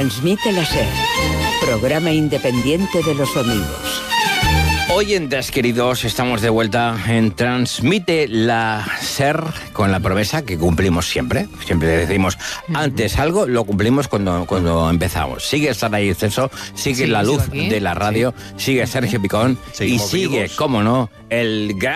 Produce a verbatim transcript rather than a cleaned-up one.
Transmite la SER, programa independiente de los domingos. Oyentes queridos, estamos de vuelta en Transmite la SER con la promesa que cumplimos siempre. Siempre decimos, antes algo, lo cumplimos cuando, cuando empezamos. Sigue Sara Ceso, sigue Sí, la luz sigo aquí. de la radio, Sí. sigue Sergio Picón y Seguimos sigue, vivos. cómo no, el gran...